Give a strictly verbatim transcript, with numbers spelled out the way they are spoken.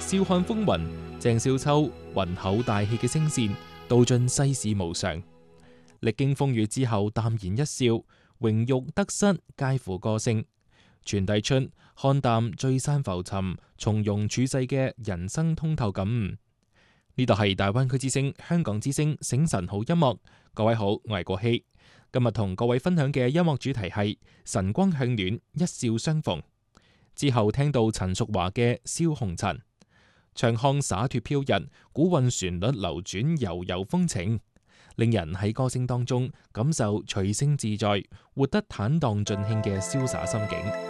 笑看風雲，鄭少秋渾厚大氣嘅聲線道盡世事無常，歷經風雨之後淡然一笑，榮辱得失皆乎個性，傳遞出看淡聚散浮沉、從容處世嘅人生通透感悟。呢度係大灣區之聲、香港之聲醒晨好音樂，各位好，我係國希。今日同各位分享嘅音樂主題係晨光向暖，一笑相逢。之後聽到陳淑華嘅笑紅塵，長腔灑脫飄逸，古韻旋律流轉，悠悠風情，令人喺歌聲當中感受隨性自在、活得坦蕩盡興嘅瀟灑心境。